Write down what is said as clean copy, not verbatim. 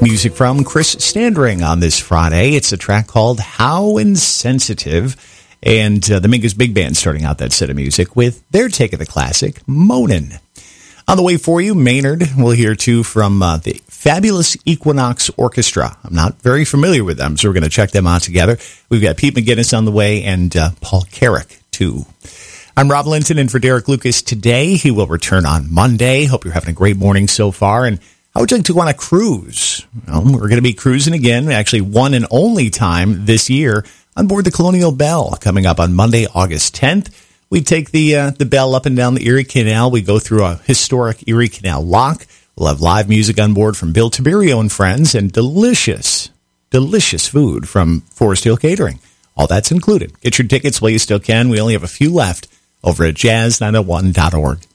Music from Chris Standring on this Friday. It's a track called How Insensitive. And the Mingus Big Band starting out that set of music with their take of the classic, Moanin'. On the way for you, Maynard. We'll hear, too, from the Fabulous Equinox Orchestra. I'm not very familiar with them, so we're going to check them out together. We've got Pete McGinnis on the way and Paul Carrick, too. I'm Rob Linton, and for Derek Lucas today, he will return on Monday. Hope you're having a great morning so far. And how would you like to go on a cruise? Well, we're going to be cruising again, actually one and only time this year, on board the Colonial Belle, coming up on Monday, August 10th. We take the Belle up and down the Erie Canal. We go through a historic Erie Canal lock. We'll have live music on board from Bill Tiberio and friends, and delicious, delicious food from Forest Hill Catering. All that's included. Get your tickets while you still can. We only have a few left over at jazz901.org.